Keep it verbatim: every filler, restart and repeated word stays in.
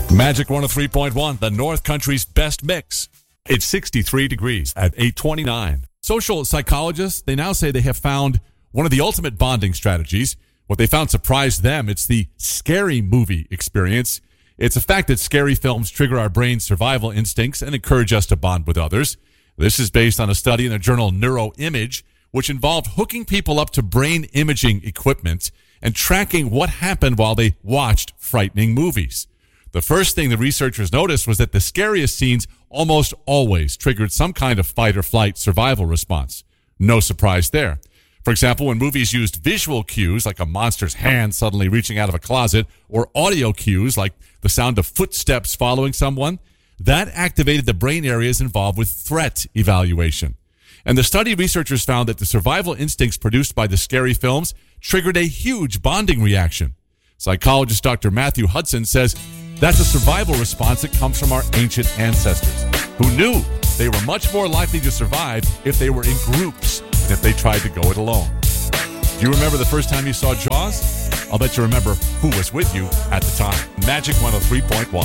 Magic one oh three point one, the North Country's best mix. It's sixty-three degrees at eight twenty-nine. Social psychologists, they now say they have found one of the ultimate bonding strategies. What they found surprised them. It's the scary movie experience. It's a fact that scary films trigger our brain's survival instincts and encourage us to bond with others. This is based on a study in the journal Neuroimage, which involved hooking people up to brain imaging equipment and tracking what happened while they watched frightening movies. The first thing the researchers noticed was that the scariest scenes almost always triggered some kind of fight or flight survival response. No surprise there. For example, when movies used visual cues like a monster's hand suddenly reaching out of a closet or audio cues like the sound of footsteps following someone, that activated the brain areas involved with threat evaluation. And the study researchers found that the survival instincts produced by the scary films triggered a huge bonding reaction. Psychologist Doctor Matthew Hudson says that's a survival response that comes from our ancient ancestors, who knew they were much more likely to survive if they were in groups than if they tried to go it alone. Do you remember the first time you saw Jaws? I'll bet you remember who was with you at the time. Magic one oh three point one.